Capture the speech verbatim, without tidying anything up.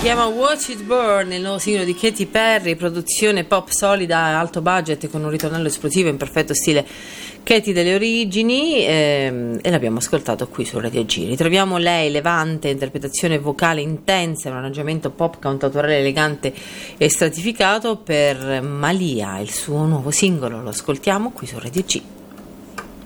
chiama Watch It Burn, il nuovo singolo di Katy Perry, produzione pop solida, alto budget con un ritornello esplosivo in perfetto stile Katy delle origini, ehm, e l'abbiamo ascoltato qui su Radio G. Ritroviamo lei, levante, interpretazione vocale intensa, un arrangiamento pop cantautorale elegante e stratificato per Malia, il suo nuovo singolo. Lo ascoltiamo qui su Radio G.